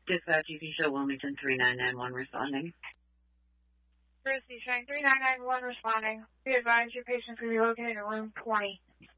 Dispatch, you can show Wilmington 3991 responding. Christy, showing 3991 responding. Be advised your patient can be located in room 20.